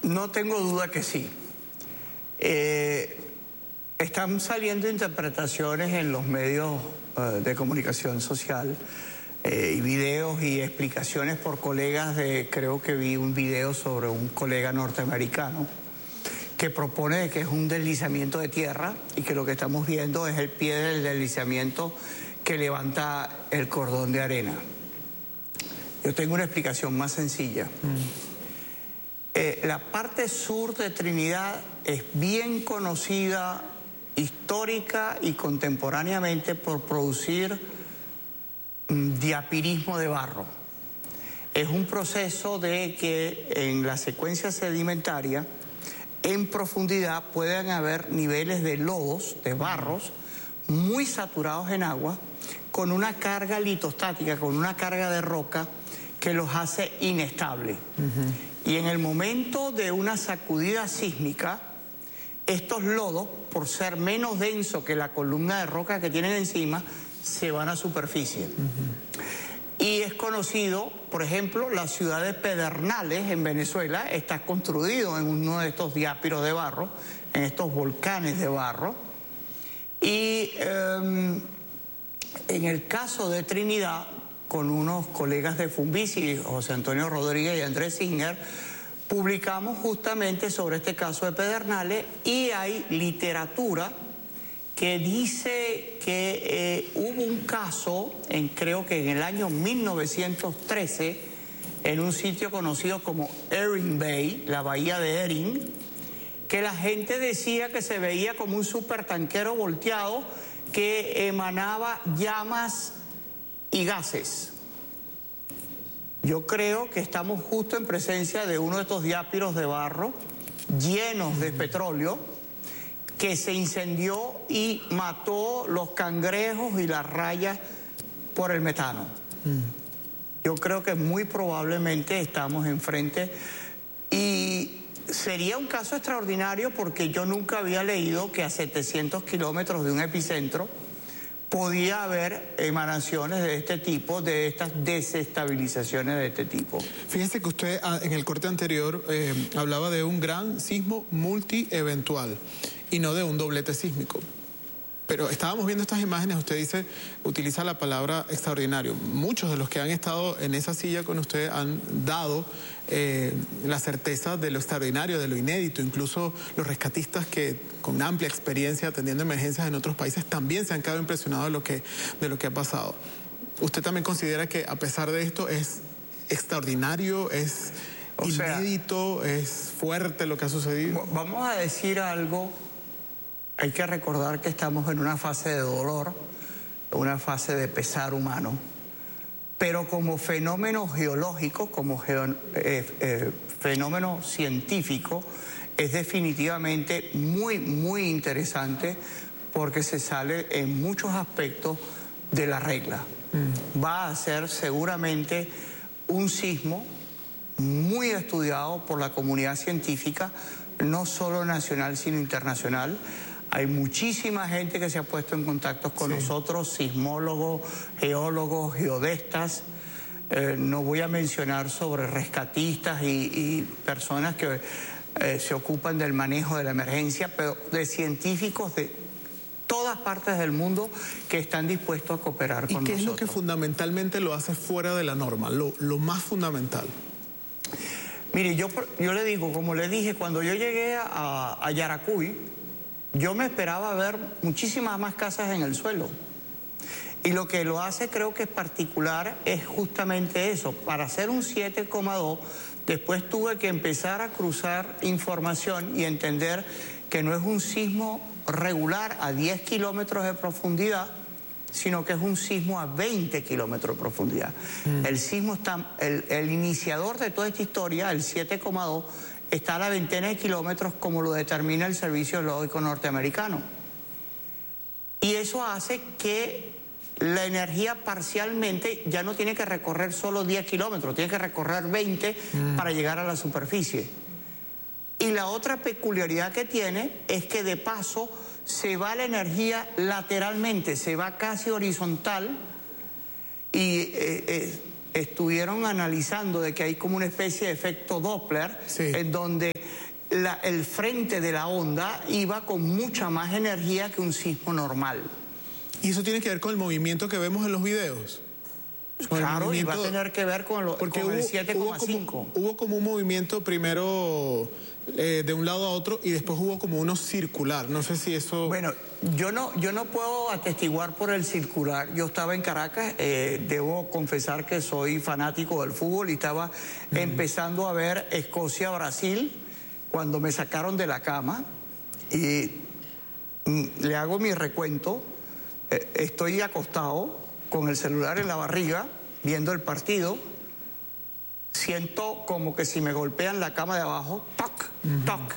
No tengo duda que sí. Están saliendo interpretaciones en los medios de comunicación social y videos y explicaciones por colegas creo que vi un video sobre un colega norteamericano que propone que es un deslizamiento de tierra y que lo que estamos viendo es el pie del deslizamiento que levanta el cordón de arena. Yo tengo una explicación más sencilla. La parte sur de Trinidad es bien conocida histórica y contemporáneamente por producir diapirismo de barro. Es un proceso de que en la secuencia sedimentaria, en profundidad, pueden haber niveles de lodos, de barros, muy saturados en agua, con una carga litostática, con una carga de roca que los hace inestables. Y en el momento de una sacudida sísmica, estos lodos, por ser menos densos que la columna de roca que tienen encima, se van a superficie. Y es conocido, por ejemplo, la ciudad de Pedernales en Venezuela está construido en uno de estos diápiros de barro, en estos volcanes de barro. Y en el caso de Trinidad, con unos colegas de Funvisi, José Antonio Rodríguez y Andrés Singer, publicamos justamente sobre este caso de Pedernales y hay literatura que dice que hubo un caso, creo que en el año 1913, en un sitio conocido como Erin Bay, la bahía de Erin, que la gente decía que se veía como un supertanquero volteado que emanaba llamas y gases. Yo creo que estamos justo en presencia de uno de estos diápiros de barro llenos de petróleo que se incendió y mató los cangrejos y las rayas por el metano. Yo creo que muy probablemente estamos enfrente y sería un caso extraordinario porque yo nunca había leído que a 700 kilómetros de un epicentro podía haber emanaciones de este tipo, de estas desestabilizaciones de este tipo. Fíjese que usted en el corte anterior hablaba de un gran sismo multieventual y no de un doblete sísmico. Pero estábamos viendo estas imágenes, usted dice, utiliza la palabra extraordinario. Muchos de los que han estado en esa silla con usted han dado la certeza de lo extraordinario, de lo inédito. Incluso los rescatistas que con amplia experiencia atendiendo emergencias en otros países también se han quedado impresionados de lo que ha pasado. ¿Usted también considera que a pesar de esto es extraordinario, es inédito, es fuerte lo que ha sucedido? Vamos a decir algo. Hay que recordar que estamos en una fase de dolor, una fase de pesar humano, pero como fenómeno geológico, como fenómeno científico, es definitivamente muy, muy interesante porque se sale en muchos aspectos de la regla. Va a ser seguramente un sismo muy estudiado por la comunidad científica, no solo nacional sino internacional. Hay muchísima gente que se ha puesto en contacto con nosotros, sismólogos, geólogos, geodestas. No voy a mencionar sobre rescatistas y personas que se ocupan del manejo de la emergencia, pero de científicos de todas partes del mundo que están dispuestos a cooperar con nosotros. ¿Y qué es lo que fundamentalmente lo hace fuera de la norma, lo más fundamental? Mire, yo le digo, como le dije, cuando yo llegué a Yaracuy, yo me esperaba ver muchísimas más casas en el suelo. Y lo que lo hace, creo que es particular, es justamente eso. Para hacer un 7,2, después tuve que empezar a cruzar información y entender que no es un sismo regular a 10 kilómetros de profundidad, sino que es un sismo a 20 kilómetros de profundidad. El sismo está, el iniciador de toda esta historia, el 7,2, está a la veintena de kilómetros como lo determina el Servicio Geológico norteamericano. Y eso hace que la energía parcialmente ya no tiene que recorrer solo 10 kilómetros, tiene que recorrer 20 para llegar a la superficie. Y la otra peculiaridad que tiene es que de paso se va la energía lateralmente, se va casi horizontal y estuvieron analizando de que hay como una especie de efecto Doppler en donde el frente de la onda iba con mucha más energía que un sismo normal. ¿Y eso tiene que ver con el movimiento que vemos en los videos? Claro, y va a tener que ver con, el 7,5. Hubo como un movimiento primero de un lado a otro y después hubo como uno circular. No sé si eso... Bueno, yo no puedo atestiguar por el circular. Yo estaba en Caracas, debo confesar que soy fanático del fútbol y estaba empezando a ver Escocia-Brasil cuando me sacaron de la cama y le hago mi recuento. Estoy acostado con el celular en la barriga, viendo el partido, siento como que si me golpean la cama de abajo, toc, toc.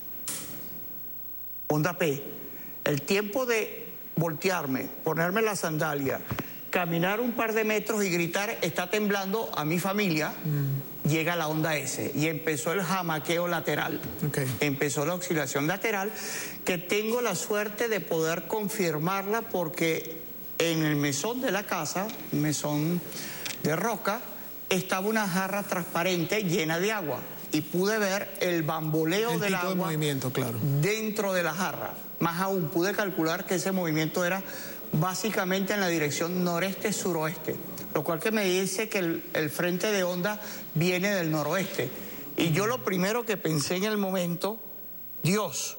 Onda P. El tiempo de voltearme, ponerme la sandalia, caminar un par de metros y gritar, está temblando a mi familia, llega la onda S y empezó el jamaqueo lateral. Empezó la oscilación lateral, que tengo la suerte de poder confirmarla porque en el mesón de la casa, mesón de roca, estaba una jarra transparente llena de agua y pude ver el bamboleo del agua, de movimiento, claro, dentro de la jarra. Más aún, pude calcular que ese movimiento era básicamente en la dirección noreste-suroeste, lo cual que me dice que el frente de onda viene del noroeste. Y yo lo primero que pensé en el momento, Dios,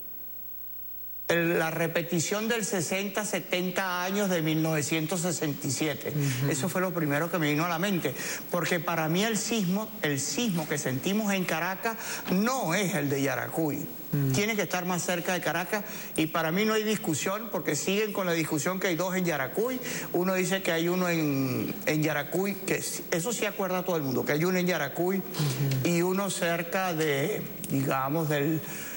la repetición del 60-70 años de 1967. Eso fue lo primero que me vino a la mente, porque para mí el sismo que sentimos en Caracas no es el de Yaracuy. Tiene que estar más cerca de Caracas y para mí no hay discusión, porque siguen con la discusión que hay dos en Yaracuy. Uno dice que hay uno en Yaracuy, que eso sí acuerda todo el mundo, que hay uno en Yaracuy y uno cerca de, digamos, del...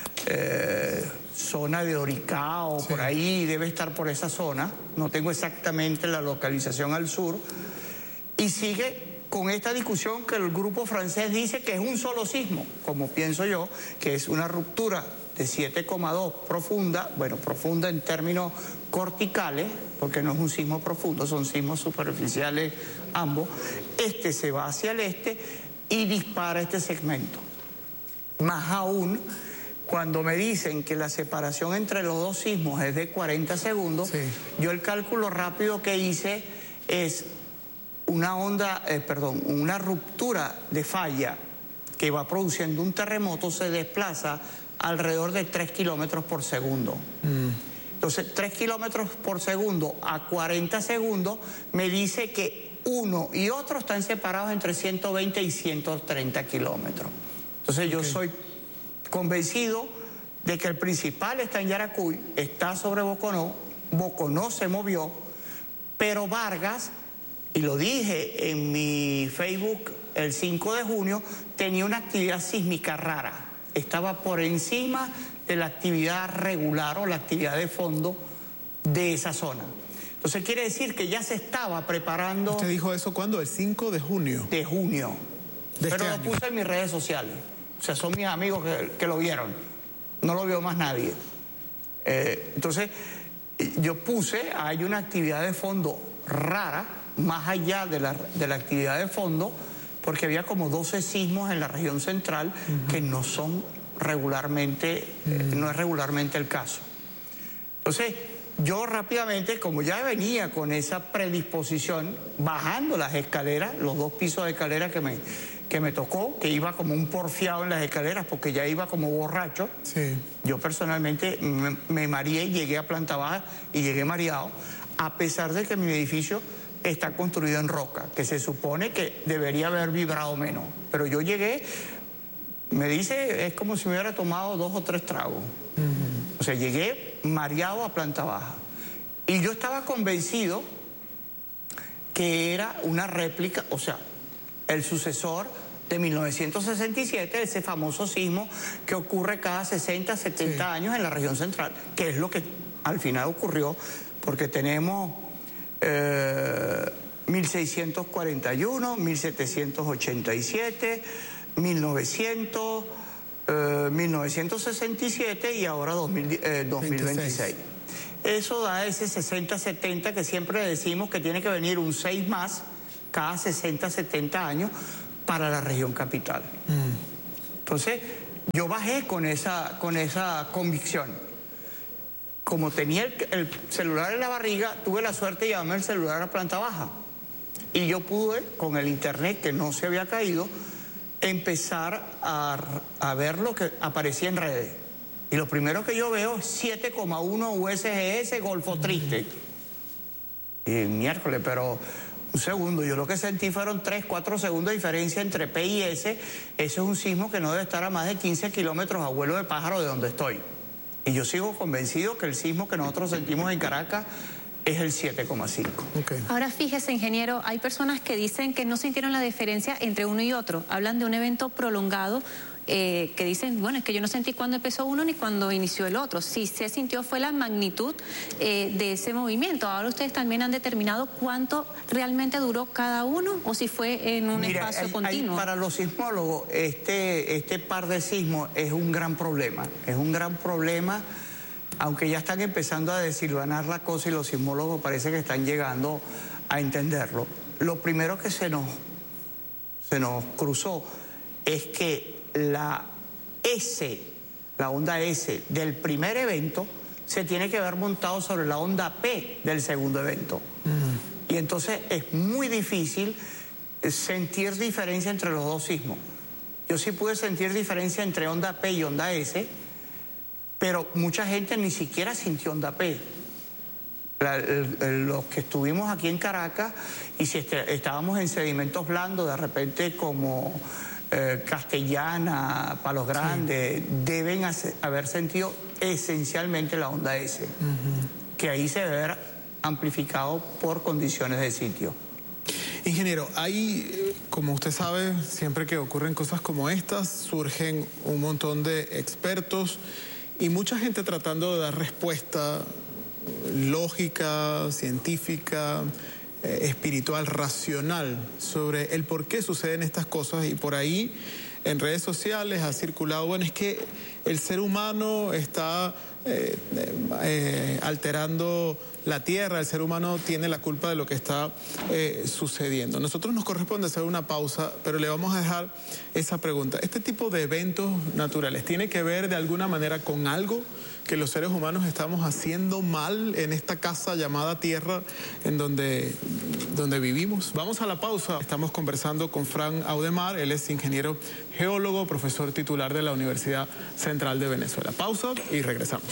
zona de Oricao, por ahí, debe estar por esa zona, no tengo exactamente la localización al sur, y sigue con esta discusión que el grupo francés dice que es un solo sismo, como pienso yo, que es una ruptura de 7,2 profunda, bueno, profunda en términos corticales, porque no es un sismo profundo, son sismos superficiales ambos. Este se va hacia el este y dispara este segmento. Más aún, cuando me dicen que la separación entre los dos sismos es de 40 segundos, yo el cálculo rápido que hice es una ruptura de falla que va produciendo un terremoto, se desplaza alrededor de 3 kilómetros por segundo. Entonces, 3 kilómetros por segundo a 40 segundos me dice que uno y otro están separados entre 120 y 130 kilómetros. Entonces, yo soy convencido de que el principal está en Yaracuy, está sobre Boconó, Boconó se movió, pero Vargas, y lo dije en mi Facebook el 5 de junio, tenía una actividad sísmica rara, estaba por encima de la actividad regular o la actividad de fondo de esa zona. Entonces quiere decir que ya se estaba preparando... ¿Usted dijo eso cuándo? ¿El 5 de junio? De junio. Pero lo puse en mis redes sociales. O sea, son mis amigos que lo vieron. No lo vio más nadie. Entonces, yo puse, hay una actividad de fondo rara, más allá de la actividad de fondo, porque había como 12 sismos en la región central que no son regularmente, no es regularmente el caso. Entonces, yo rápidamente, como ya venía con esa predisposición, bajando las escaleras, los 2 pisos de escalera que me tocó, que iba como un porfiado en las escaleras porque ya iba como borracho. Yo personalmente me mareé, llegué a planta baja y llegué mareado, a pesar de que mi edificio está construido en roca, que se supone que debería haber vibrado menos. Pero yo llegué, me dice, es como si me hubiera tomado 2 o 3 tragos. O sea, llegué mareado a planta baja. Y yo estaba convencido que era una réplica, o sea, el sucesor de 1967, ese famoso sismo que ocurre cada 60, 70 años en la región central, que es lo que al final ocurrió, porque tenemos 1641, 1787, 1900, 1967 y ahora 2026. Eso da ese 60-70 que siempre decimos que tiene que venir un 6 más cada 60-70 años para la región capital. Entonces, yo bajé con esa convicción. Como tenía el celular en la barriga, tuve la suerte de llevarme el celular a planta baja. Y yo pude, con el internet que no se había caído, empezar a ver lo que aparecía en redes. Y lo primero que yo veo es 7,1 USGS Golfo Triste. Y miércoles, pero un segundo, yo lo que sentí fueron 3-4 segundos de diferencia entre P y S. Ese es un sismo que no debe estar a más de 15 kilómetros a vuelo de pájaro de donde estoy. Y yo sigo convencido que el sismo que nosotros sentimos en Caracas es el 7,5. Okay. Ahora fíjese, ingeniero, hay personas que dicen que no sintieron la diferencia entre uno y otro. Hablan de un evento prolongado que dicen, bueno, es que yo no sentí cuando empezó uno ni cuando inició el otro. Si se sintió fue la magnitud de ese movimiento. Ahora ustedes también han determinado cuánto realmente duró cada uno o si fue en un espacio continuo. Para los sismólogos, este par de sismos es un gran problema. Es un gran problema. Aunque ya están empezando a desilvanar la cosa y los sismólogos parece que están llegando a entenderlo. Lo primero que se nos cruzó es que la onda S del primer evento se tiene que haber montado sobre la onda P del segundo evento. Y entonces es muy difícil sentir diferencia entre los dos sismos. Yo sí pude sentir diferencia entre onda P y onda S, pero mucha gente ni siquiera sintió onda P. Los que estuvimos aquí en Caracas y si estábamos en sedimentos blandos, de repente como Castellana, Palos Grandes, sí, deben haber sentido esencialmente la onda S, que ahí se debe haber amplificado por condiciones de sitio. Ingeniero, hay, como usted sabe, siempre que ocurren cosas como estas, surgen un montón de expertos y mucha gente tratando de dar respuesta lógica, científica, espiritual, racional sobre el por qué suceden estas cosas. Y por ahí en redes sociales ha circulado, bueno, es que el ser humano está alterando la tierra, el ser humano tiene la culpa de lo que está sucediendo. Nosotros nos corresponde hacer una pausa, pero le vamos a dejar esa pregunta. ¿Este tipo de eventos naturales tiene que ver de alguna manera con algo que los seres humanos estamos haciendo mal en esta casa llamada Tierra en donde vivimos? Vamos a la pausa. Estamos conversando con Fran Audemars, él es ingeniero geólogo, profesor titular de la Universidad Central de Venezuela. Pausa y regresamos.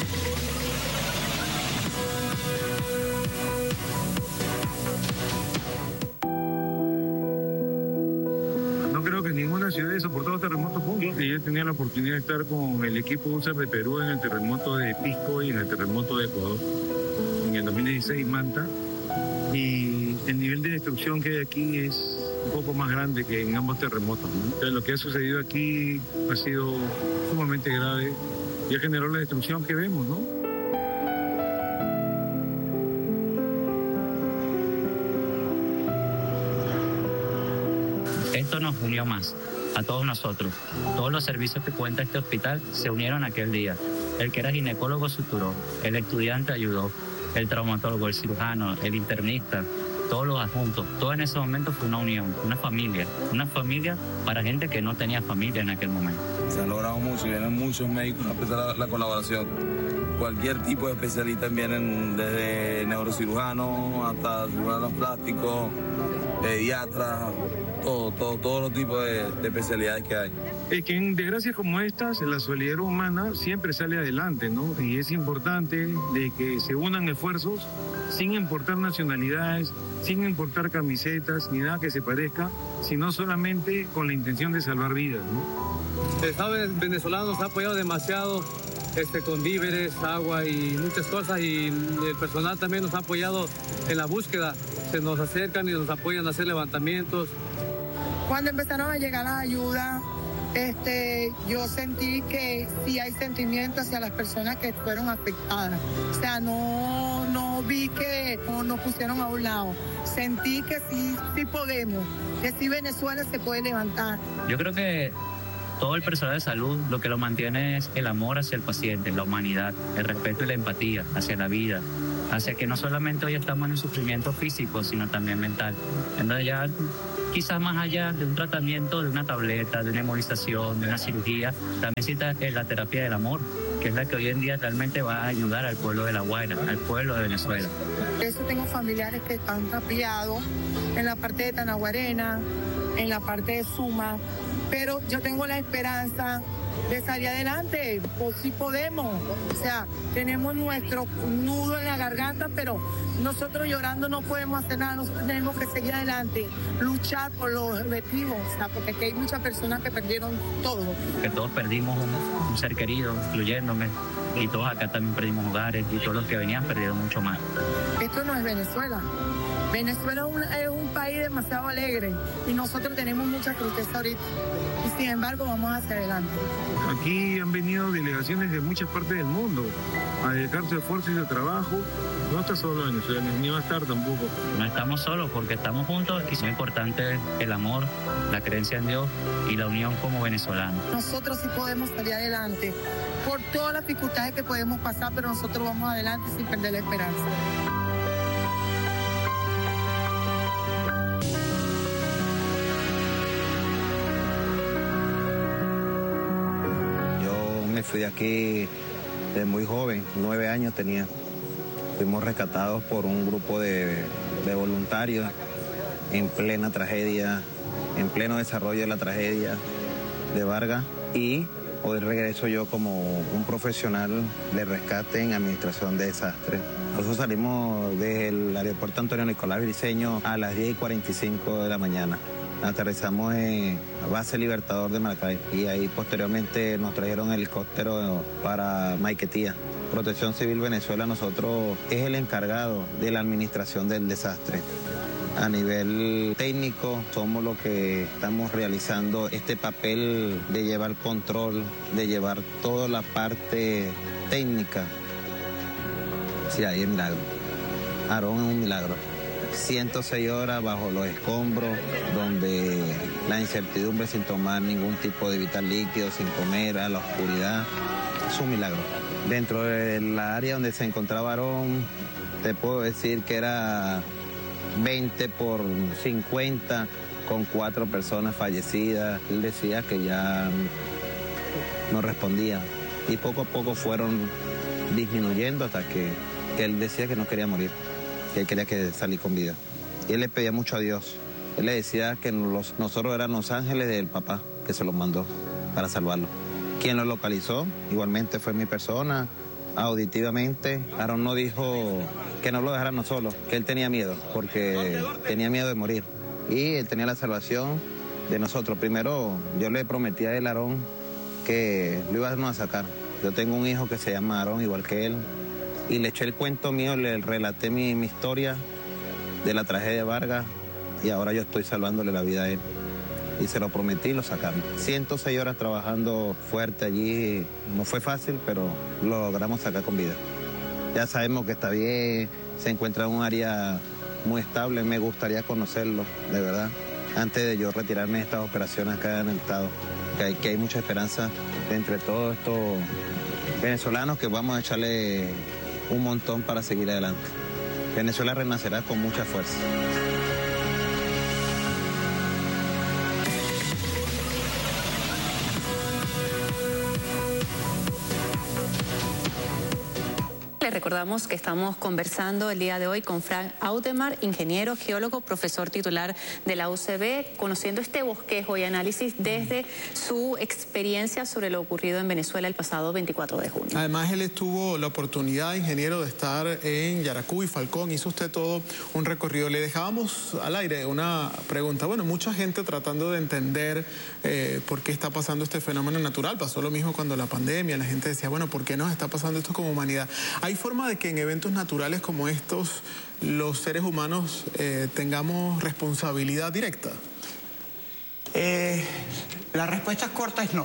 Ninguna ciudad soportado terremotos juntos. Y yo tenía la oportunidad de estar con el equipo USAR de Perú en el terremoto de Pisco y en el terremoto de Ecuador en el 2016 Manta, y el nivel de destrucción que hay aquí es un poco más grande que en ambos terremotos, ¿no? Entonces, lo que ha sucedido aquí ha sido sumamente grave y ha generado la destrucción que vemos, ¿no? Esto nos unió más, a todos nosotros. Todos los servicios que cuenta este hospital se unieron aquel día. El que era ginecólogo suturó, el estudiante ayudó, el traumatólogo, el cirujano, el internista, todos los adjuntos. Todo en ese momento fue una unión, una familia para gente que no tenía familia en aquel momento. Se ha logrado mucho, vienen muchos médicos a prestar la colaboración. Cualquier tipo de especialistas vienen, desde neurocirujanos hasta cirujanos plásticos, pediatras, todos los tipos de especialidades que hay. Es que en desgracias como estas, la solidaridad humana siempre sale adelante, ¿no? Y es importante de que se unan esfuerzos sin importar nacionalidades, sin importar camisetas, ni nada que se parezca, sino solamente con la intención de salvar vidas, ¿no? El Estado venezolano nos ha apoyado demasiado con víveres, agua y muchas cosas, y el personal también nos ha apoyado en la búsqueda. Se nos acercan y nos apoyan a hacer levantamientos. Cuando empezaron a llegar la ayuda, yo sentí que sí hay sentimiento hacia las personas que fueron afectadas. O sea, no vi que nos pusieron a un lado. Sentí que sí podemos, que sí Venezuela se puede levantar. Yo creo que todo el personal de salud lo que lo mantiene es el amor hacia el paciente, la humanidad, el respeto y la empatía hacia la vida. hacia que no solamente hoy estamos en un sufrimiento físico, sino también mental. Entonces ya quizás más allá de un tratamiento, de una tableta, de una hemolización, de una cirugía, también necesita la terapia del amor, que es la que hoy en día realmente va a ayudar al pueblo de La Guaira, al pueblo de Venezuela. Por eso tengo familiares que están tapiados en la parte de Tanaguarena, en la parte de Suma, pero yo tengo la esperanza de salir adelante, pues sí podemos. O sea, tenemos nuestro nudo en la garganta, pero nosotros llorando no podemos hacer nada, nosotros tenemos que seguir adelante, luchar por los objetivos, o sea, porque aquí hay muchas personas que perdieron todo. Que todos perdimos un ser querido, incluyéndome, y todos acá también perdimos hogares, y todos los que venían perdieron mucho más. Esto no es Venezuela. Venezuela es un país demasiado alegre y nosotros tenemos mucha tristeza ahorita. Y sin embargo vamos hacia adelante. Aquí han venido delegaciones de muchas partes del mundo a dedicarse a esfuerzos y de trabajo. No está solo Venezuela, ni va a estar tampoco. No estamos solos porque estamos juntos y es muy importante el amor, la creencia en Dios y la unión como venezolanos. Nosotros sí podemos salir adelante por todas las dificultades que podemos pasar, pero nosotros vamos adelante sin perder la esperanza. Me fui de aquí de muy joven, 9 años tenía. Fuimos rescatados por un grupo de voluntarios en plena tragedia, en pleno desarrollo de la tragedia de Vargas, y hoy regreso yo como un profesional de rescate en administración de desastres. Nosotros salimos del aeropuerto Antonio Nicolás Briceño a las 10:45 de la mañana. Aterrizamos en la base Libertador de Maracay y ahí posteriormente nos trajeron helicóptero para Maiquetía. Protección Civil Venezuela nosotros es el encargado de la administración del desastre. A nivel técnico somos los que estamos realizando este papel de llevar control, de llevar toda la parte técnica. Sí, ahí es milagro. Aarón es un milagro. 106 horas bajo los escombros, donde la incertidumbre sin tomar ningún tipo de vital líquido, sin comer, a la oscuridad, es un milagro. Dentro de la área donde se encontraba Aarón, te puedo decir que era 20 por 50, con 4 personas fallecidas. Él decía que ya no respondía y poco a poco fueron disminuyendo hasta que él decía que no quería morir, que él quería salir con vida. Y él le pedía mucho a Dios. Él le decía que nosotros éramos los ángeles del papá, que se los mandó para salvarlo. Quien lo localizó igualmente fue mi persona, auditivamente. Aarón no dijo que no lo dejáramos solos, que él tenía miedo, porque tenía miedo de morir. Y él tenía la salvación de nosotros. Primero, yo le prometí a él, Aarón, que lo íbamos a sacar. Yo tengo un hijo que se llama Aarón, igual que él. Y le eché el cuento mío, le relaté mi historia de la tragedia de Vargas y ahora yo estoy salvándole la vida a él. Y se lo prometí y lo sacamos. 106 horas trabajando fuerte allí, no fue fácil, pero lo logramos sacar con vida. Ya sabemos que está bien, se encuentra en un área muy estable, me gustaría conocerlo, de verdad, antes de yo retirarme de estas operaciones acá en el estado. Que hay mucha esperanza entre todos estos venezolanos que vamos a echarle un montón para seguir adelante. Venezuela renacerá con mucha fuerza. Les recordamos que estamos conversando el día de hoy con Frank Autemar, ingeniero, geólogo, profesor titular de la UCB, conociendo este bosquejo y análisis desde su experiencia sobre lo ocurrido en Venezuela el pasado 24 de junio. Además, él tuvo la oportunidad, ingeniero, de estar en Yaracuy, Falcón, hizo usted todo un recorrido. Le dejábamos al aire una pregunta. Bueno, mucha gente tratando de entender por qué está pasando este fenómeno natural. Pasó lo mismo cuando la pandemia, la gente decía, bueno, ¿por qué nos está pasando esto como humanidad? ¿Hay forma de que en eventos naturales como estos los seres humanos tengamos responsabilidad directa? La respuesta corta es no.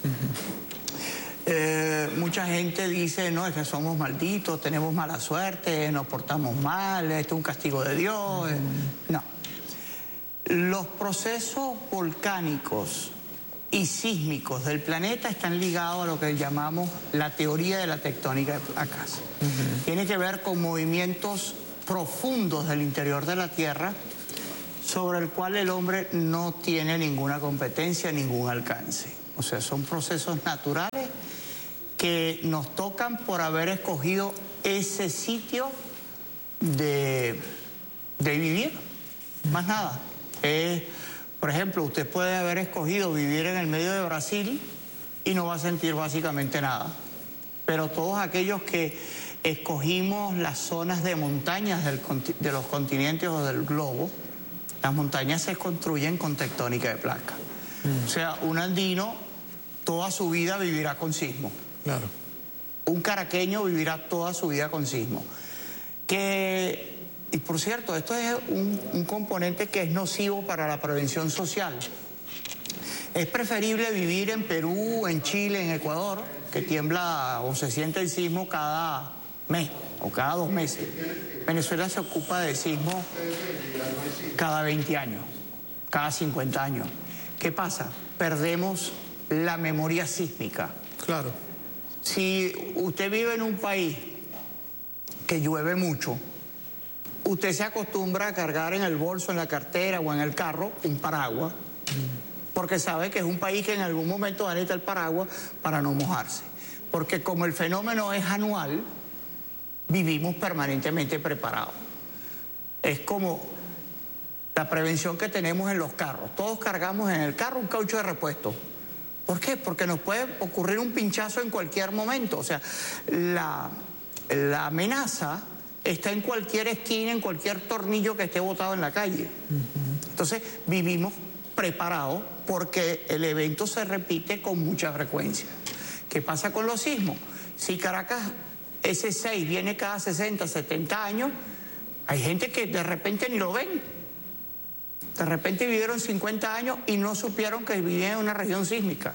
Mucha gente dice, no, es que somos malditos, tenemos mala suerte, nos portamos mal, esto es un castigo de Dios. No. Los procesos volcánicos y sísmicos del planeta están ligados a lo que llamamos la teoría de la tectónica de placas. Tiene que ver con movimientos profundos del interior de la Tierra sobre el cual el hombre no tiene ninguna competencia, ningún alcance. O sea, son procesos naturales que nos tocan por haber escogido ese sitio de vivir, más nada. Por ejemplo, usted puede haber escogido vivir en el medio de Brasil y no va a sentir básicamente nada. Pero todos aquellos que escogimos las zonas de montañas de los continentes o del globo, las montañas se construyen con tectónica de placas. O sea, un andino toda su vida vivirá con sismo. Claro. Un caraqueño vivirá toda su vida con sismo. Y por cierto, esto es un componente que es nocivo para la prevención social. Es preferible vivir en Perú, en Chile, en Ecuador, que tiembla o se siente el sismo cada mes o cada 2 meses. Venezuela se ocupa de sismo cada 20 años, cada 50 años. ¿Qué pasa? Perdemos la memoria sísmica. Claro. Si usted vive en un país que llueve mucho, usted se acostumbra a cargar en el bolso, en la cartera o en el carro un paraguas, porque sabe que es un país que en algún momento va a necesitar el paraguas para no mojarse. Porque como el fenómeno es anual, vivimos permanentemente preparados. Es como la prevención que tenemos en los carros. Todos cargamos en el carro un caucho de repuesto. ¿Por qué? Porque nos puede ocurrir un pinchazo en cualquier momento. O sea, la amenaza está en cualquier esquina, en cualquier tornillo que esté botado en la calle. Entonces, vivimos preparados porque el evento se repite con mucha frecuencia. ¿Qué pasa con los sismos? Si Caracas S6 viene cada 60, 70 años, hay gente que de repente ni lo ven. De repente vivieron 50 años y no supieron que vivían en una región sísmica.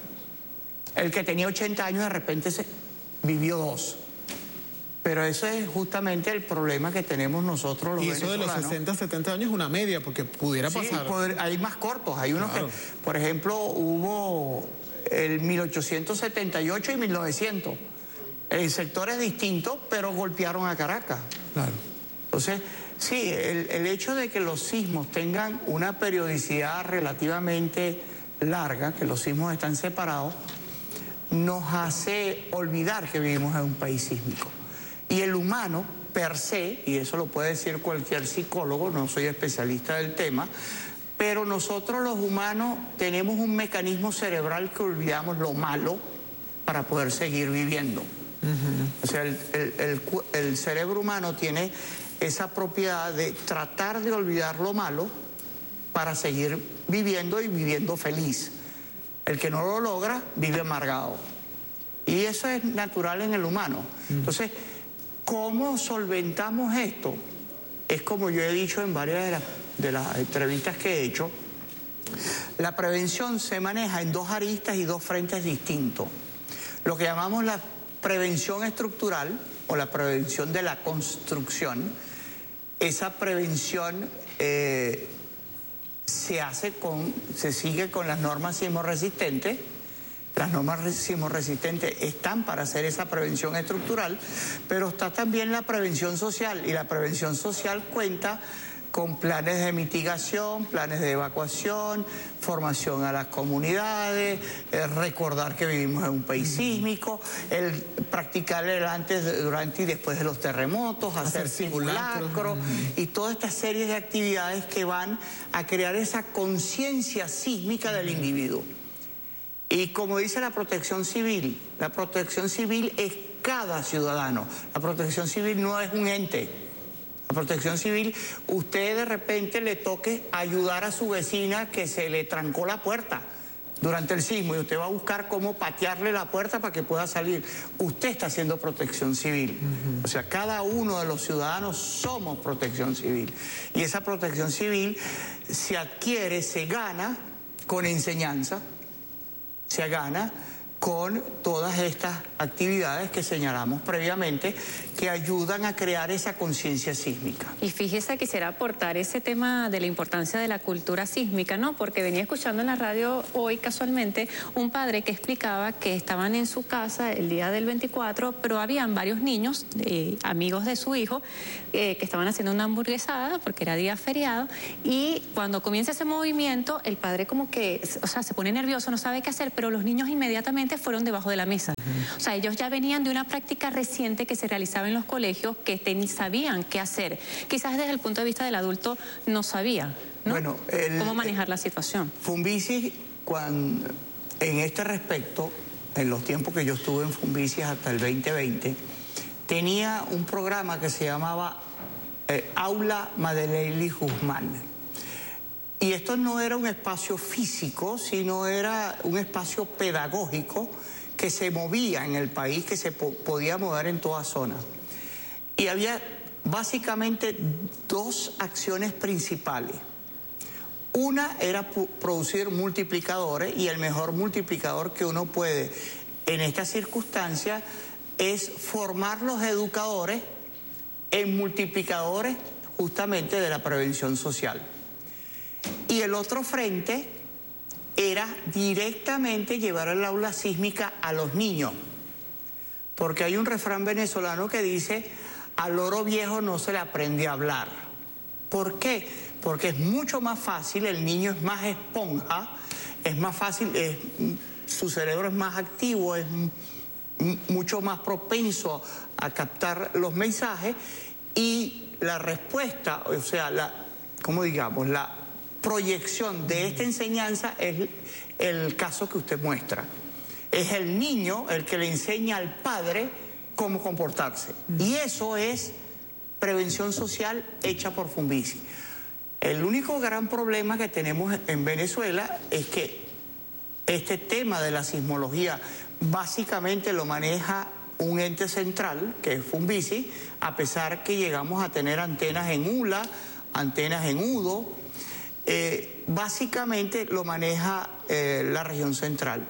El que tenía 80 años de repente vivió 2. Pero ese es justamente el problema que tenemos nosotros los venezolanos. Y eso de los 60, 70 años es una media, porque pudiera pasar. Sí, hay más cortos. Hay unos que, por ejemplo, hubo el 1878 y 1900. En sectores distintos, pero golpearon a Caracas. Claro. Entonces, sí, el hecho de que los sismos tengan una periodicidad relativamente larga, que los sismos están separados, nos hace olvidar que vivimos en un país sísmico. Y el humano, per se, y eso lo puede decir cualquier psicólogo, no soy especialista del tema, pero nosotros los humanos tenemos un mecanismo cerebral que olvidamos lo malo para poder seguir viviendo. O sea, el cerebro humano tiene esa propiedad de tratar de olvidar lo malo para seguir viviendo y viviendo feliz. El que no lo logra vive amargado. Y eso es natural en el humano. Entonces, ¿cómo solventamos esto? Es como yo he dicho en varias de las entrevistas que he hecho, la prevención se maneja en 2 aristas y 2 frentes distintos. Lo que llamamos la prevención estructural o la prevención de la construcción, esa prevención se sigue con las normas sismorresistentes. Las normas sismorresistentes están para hacer esa prevención estructural, pero está también la prevención social, y la prevención social cuenta con planes de mitigación, planes de evacuación, formación a las comunidades, recordar que vivimos en un país sísmico, el practicar el antes, durante y después de los terremotos, hacer simulacros y toda esta serie de actividades que van a crear esa conciencia sísmica del individuo. Y como dice la protección civil es cada ciudadano. La protección civil no es un ente. La protección civil, usted de repente le toque ayudar a su vecina que se le trancó la puerta durante el sismo y usted va a buscar cómo patearle la puerta para que pueda salir. Usted está haciendo protección civil. O sea, cada uno de los ciudadanos somos protección civil. Y esa protección civil se adquiere, se gana con enseñanza, se gana con todas estas actividades que señalamos previamente, que ayudan a crear esa conciencia sísmica. Y fíjese, quisiera aportar ese tema de la importancia de la cultura sísmica, ¿no? Porque venía escuchando en la radio hoy casualmente un padre que explicaba que estaban en su casa el día del 24, pero habían varios niños, amigos de su hijo, que estaban haciendo una hamburguesada porque era día feriado, y cuando comienza ese movimiento, el padre como que, o sea, se pone nervioso, no sabe qué hacer, pero los niños inmediatamente fueron debajo de la mesa. O sea, ellos ya venían de una práctica reciente que se realizaba en los colegios, que sabían qué hacer. Quizás desde el punto de vista del adulto no sabía, ¿no? Bueno, cómo manejar la situación. Funvisis, en este respecto, en los tiempos que yo estuve en Funvisis hasta el 2020, tenía un programa que se llamaba Aula Madeleine Guzmán. Y esto no era un espacio físico, sino era un espacio pedagógico que se movía en el país, que se podía mover en toda zona. Y había básicamente dos acciones principales. Una era producir multiplicadores, y el mejor multiplicador que uno puede en esta circunstancia es formar los educadores en multiplicadores justamente de la prevención social. Y el otro frente era directamente llevar el aula sísmica a los niños, porque hay un refrán venezolano que dice: al loro viejo no se le aprende a hablar. ¿Por qué? Porque es mucho más fácil, el niño es más esponja, es más fácil, su cerebro es más activo, es mucho más propenso a captar los mensajes, y la respuesta, o sea, la proyección de esta enseñanza es el caso que usted muestra. Es el niño el que le enseña al padre cómo comportarse. Y eso es prevención social hecha por Funvisis. El único gran problema que tenemos en Venezuela es que este tema de la sismología básicamente lo maneja un ente central, que es Funvisis, a pesar que llegamos a tener antenas en ULA, antenas en UDO. Básicamente lo maneja la región central,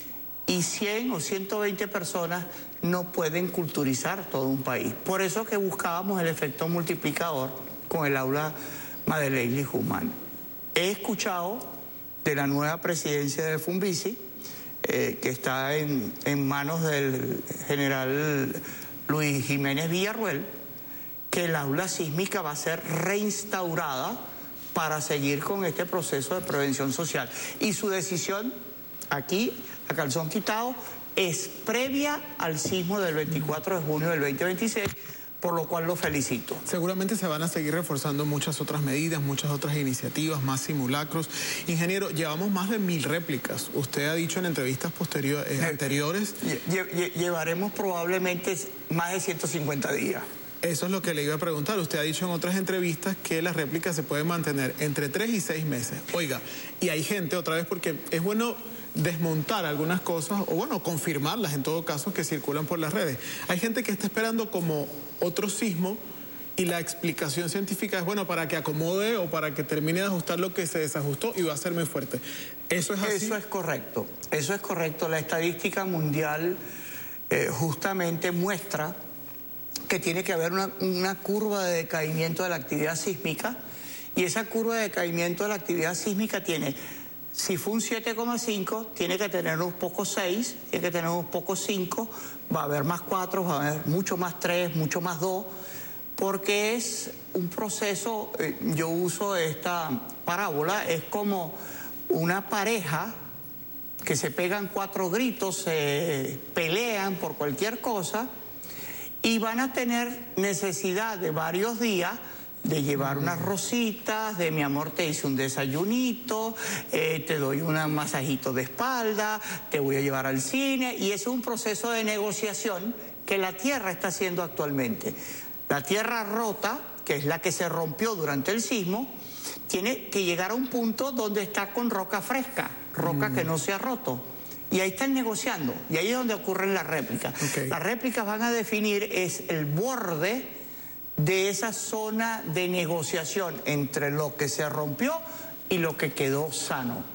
y 100 o 120 personas no pueden culturizar todo un país. Por eso que buscábamos el efecto multiplicador con el aula Madeleine Guzmán. He escuchado de la nueva presidencia de Funvisis, que está en manos del general Luis Jiménez Villarruel, que el aula sísmica va a ser reinstaurada para seguir con este proceso de prevención social. Y su decisión, aquí, a calzón quitado, es previa al sismo del 24 de junio del 2026, por lo cual lo felicito. Seguramente se van a seguir reforzando muchas otras medidas, muchas otras iniciativas, más simulacros. Ingeniero, llevamos más de 1000 réplicas. Usted ha dicho en entrevistas anteriores... Llevaremos probablemente más de 150 días. Eso es lo que le iba a preguntar. Usted ha dicho en otras entrevistas que las réplicas se pueden mantener entre 3 y 6 meses. Oiga, y hay gente, otra vez, porque es bueno desmontar algunas cosas, o bueno, confirmarlas en todo caso, que circulan por las redes. Hay gente que está esperando como otro sismo, y la explicación científica es, bueno, para que acomode o para que termine de ajustar lo que se desajustó y va a ser muy fuerte. ¿Eso es así? Eso es correcto. Eso es correcto. La estadística mundial justamente muestra que tiene que haber una curva de decaimiento de la actividad sísmica, y esa curva de decaimiento de la actividad sísmica tiene, si fue un 7,5, tiene que tener unos pocos 6, tiene que tener unos pocos 5, va a haber más 4, va a haber mucho más 3, mucho más 2, porque es un proceso, yo uso esta parábola, es como una pareja que se pegan 4 gritos, se pelean por cualquier cosa, y van a tener necesidad de varios días de llevar unas rositas, de mi amor te hice un desayunito, te doy un masajito de espalda, te voy a llevar al cine, y es un proceso de negociación que la Tierra está haciendo actualmente. La Tierra rota, que es la que se rompió durante el sismo, tiene que llegar a un punto donde está con roca fresca, roca que no se ha roto. Y ahí están negociando, y ahí es donde ocurren las réplicas. Okay. Las réplicas van a definir es el borde de esa zona de negociación entre lo que se rompió y lo que quedó sano.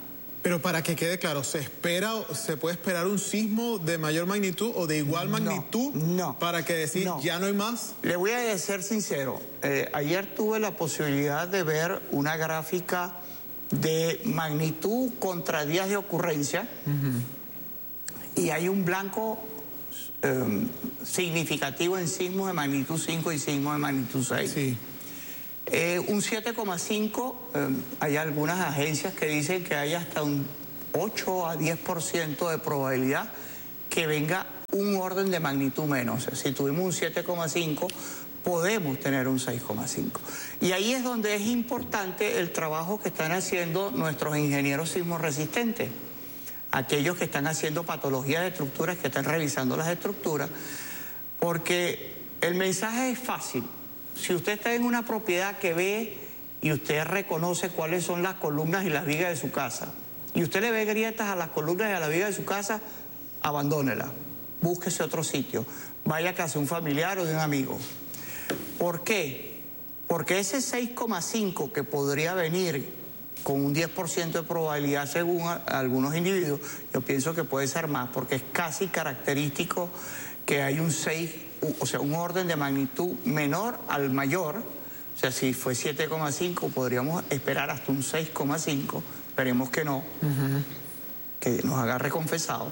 Pero para que quede claro, ¿se puede esperar un sismo de mayor magnitud o de igual magnitud? No. Para que decir, ya no hay más. Le voy a ser sincero. Ayer tuve la posibilidad de ver una gráfica de magnitud contra días de ocurrencia y hay un blanco significativo en sismos de magnitud 5 y sismos de magnitud 6. Sí. Un 7,5, hay algunas agencias que dicen que hay hasta un 8 a 10% de probabilidad que venga un orden de magnitud menos. O sea, si tuvimos un 7,5, podemos tener un 6,5. Y ahí es donde es importante el trabajo que están haciendo nuestros ingenieros sismo resistentes, aquellos que están haciendo patologías de estructuras, que están revisando las estructuras, porque el mensaje es fácil. Si usted está en una propiedad que ve y usted reconoce cuáles son las columnas y las vigas de su casa, y usted le ve grietas a las columnas y a las vigas de su casa, abandónela, búsquese otro sitio, vaya a casa de un familiar o de un amigo. ¿Por qué? Porque ese 6,5 que podría venir con un 10% de probabilidad según algunos individuos, yo pienso que puede ser más, porque es casi característico que hay un 6, o sea, un orden de magnitud menor al mayor. O sea, si fue 7,5, podríamos esperar hasta un 6,5. Esperemos que no, que nos agarre confesado.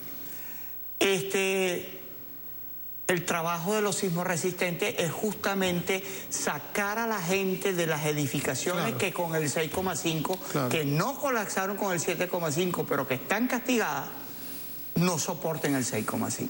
El trabajo de los sismos resistentes es justamente sacar a la gente de las edificaciones que con el 6,5, que no colapsaron con el 7,5, pero que están castigadas, no soporten el 6,5.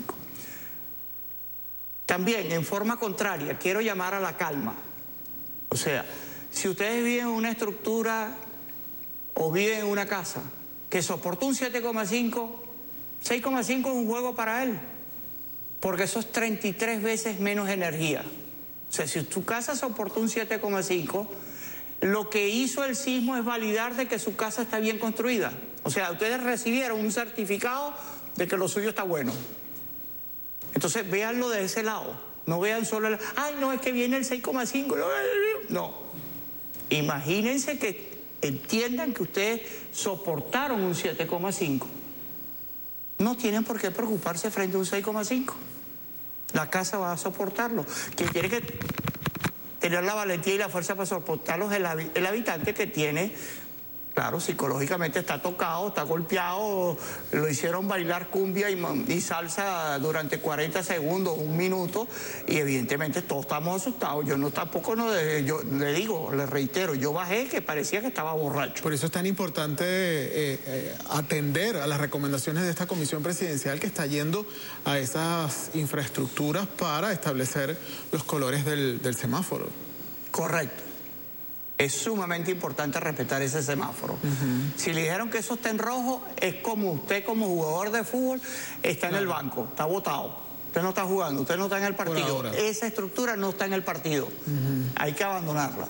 También, en forma contraria, quiero llamar a la calma. O sea, si ustedes viven en una estructura o viven en una casa que soportó un 7,5, 6,5 es un juego para él, porque eso es 33 veces menos energía. O sea, si tu casa soportó un 7,5, lo que hizo el sismo es validar de que su casa está bien construida. O sea, ustedes recibieron un certificado de que lo suyo está bueno. Entonces, véanlo de ese lado. No vean solo ay, no, es que viene el 6,5. No. Imagínense que entiendan que ustedes soportaron un 7,5. No tienen por qué preocuparse frente a un 6,5. La casa va a soportarlo. Quien tiene que tener la valentía y la fuerza para soportarlo es el habitante que tiene, claro, psicológicamente está tocado, está golpeado, lo hicieron bailar cumbia y salsa durante 40 segundos, un minuto, y evidentemente todos estamos asustados. Yo yo le digo, le reitero, yo bajé que parecía que estaba borracho. Por eso es tan importante atender a las recomendaciones de esta comisión presidencial que está yendo a esas infraestructuras para establecer los colores del semáforo. Correcto. Es sumamente importante respetar ese semáforo. Si le dijeron que eso está en rojo, es como usted como jugador de fútbol está en el banco, está botado. Usted no está jugando, usted no está en el partido. Esa estructura no está en el partido. Hay que abandonarla.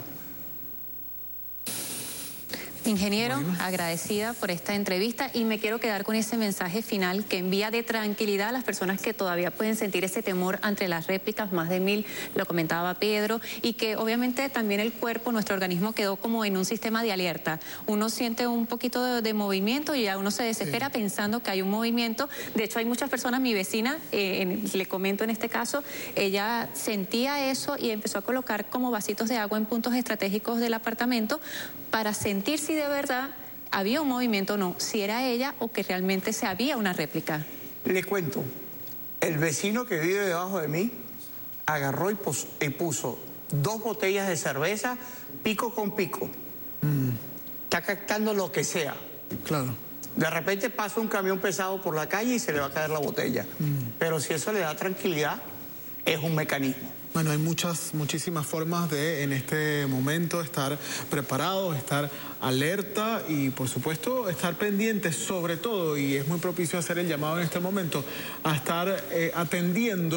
Ingeniero, agradecida por esta entrevista y me quiero quedar con ese mensaje final que envía de tranquilidad a las personas que todavía pueden sentir ese temor ante las réplicas, más de 1000, lo comentaba Pedro, y que obviamente también el cuerpo, nuestro organismo quedó como en un sistema de alerta. Uno siente un poquito de movimiento y ya uno se desespera pensando que hay un movimiento. De hecho, hay muchas personas, mi vecina, le comento en este caso, ella sentía eso y empezó a colocar como vasitos de agua en puntos estratégicos del apartamento para sentir si de verdad había un movimiento o no, si era ella o que realmente se había una réplica. Le cuento, el vecino que vive debajo de mí agarró y puso 2 botellas de cerveza, pico con pico. Está captando lo que sea. Claro. De repente pasa un camión pesado por la calle y se le va a caer la botella. Pero si eso le da tranquilidad, es un mecanismo. Bueno, hay muchísimas formas de, en este momento, estar preparados, estar alerta y, por supuesto, estar pendientes, sobre todo, y es muy propicio hacer el llamado en este momento, a estar atendiendo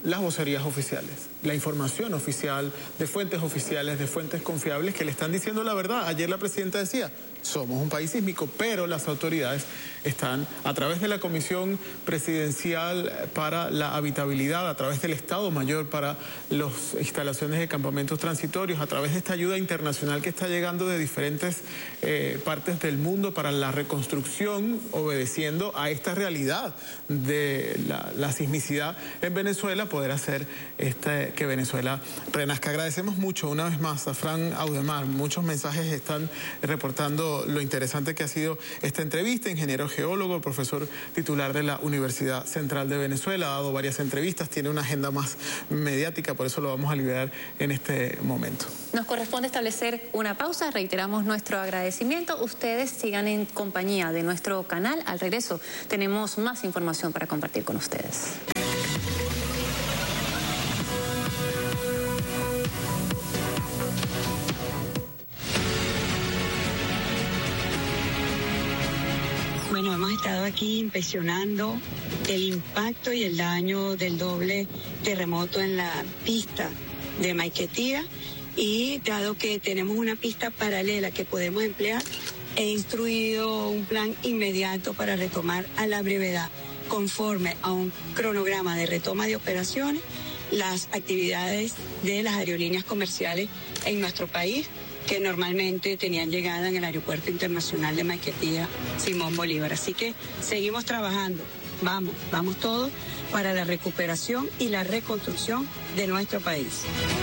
las vocerías oficiales, la información oficial de fuentes oficiales, de fuentes confiables que le están diciendo la verdad. Ayer la presidenta decía, somos un país sísmico, pero las autoridades están, a través de la Comisión Presidencial para la Habitabilidad, a través del Estado Mayor para las instalaciones de campamentos transitorios, a través de esta ayuda internacional que está llegando de diferentes partes del mundo para la reconstrucción, obedeciendo a esta realidad de la sismicidad en Venezuela, poder hacer que Venezuela renazca. Agradecemos mucho una vez más a Fran Audemars. Muchos mensajes están reportando lo interesante que ha sido esta entrevista. Ingeniero geólogo, profesor titular de la Universidad Central de Venezuela, ha dado varias entrevistas, tiene una agenda más mediática, por eso lo vamos a liberar en este momento. Nos corresponde establecer una pausa, reiteramos nuestro agradecimiento. Ustedes sigan en compañía de nuestro canal. Al regreso tenemos más información para compartir con ustedes. Bueno, hemos estado aquí inspeccionando el impacto y el daño del doble terremoto en la pista de Maiquetía, y dado que tenemos una pista paralela que podemos emplear, he instruido un plan inmediato para retomar a la brevedad, conforme a un cronograma de retoma de operaciones, las actividades de las aerolíneas comerciales en nuestro país, que normalmente tenían llegada en el Aeropuerto Internacional de Maiquetía Simón Bolívar. Así que seguimos trabajando, vamos todos para la recuperación y la reconstrucción de nuestro país.